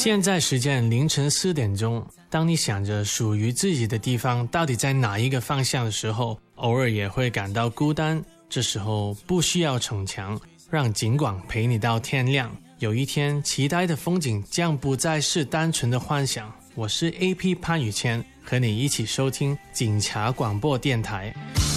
现在时间凌晨4点钟，当你想着属于自己的地方到底在哪一个方向的时候，偶尔也会感到孤单。这时候不需要逞强，让警广陪你到天亮。有一天，期待的风景将不再是单纯的幻想。我是 AP 潘宇谦，和你一起收听警察广播电台。